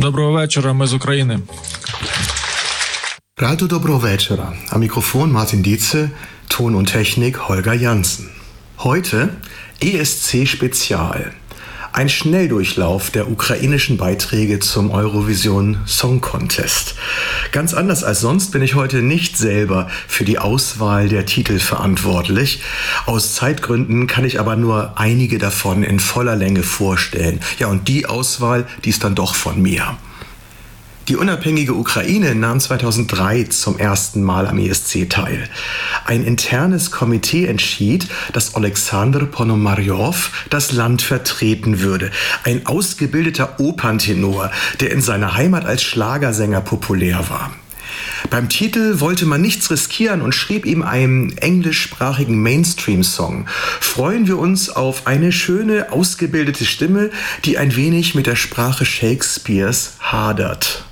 Доброго вечора, ми з України. Radio Dobro Večera. Am Mikrofon Martin Dietze, Ton und Technik Holger Janssen. Heute ESC Spezial. Ein Schnelldurchlauf der ukrainischen Beiträge zum Eurovision Song Contest. Ganz anders als sonst bin ich heute nicht selber für die Auswahl der Titel verantwortlich. Aus Zeitgründen kann ich aber nur einige davon in voller Länge vorstellen. Ja, und die Auswahl, die ist dann doch von mir. Die unabhängige Ukraine nahm 2003 zum ersten Mal am ESC teil. Ein internes Komitee entschied, dass Oleksandr Ponomarjow das Land vertreten würde. Ein ausgebildeter Operntenor, der in seiner Heimat als Schlagersänger populär war. Beim Titel wollte man nichts riskieren und schrieb ihm einen englischsprachigen Mainstream-Song. Freuen wir uns auf eine schöne, ausgebildete Stimme, die ein wenig mit der Sprache Shakespeares hadert.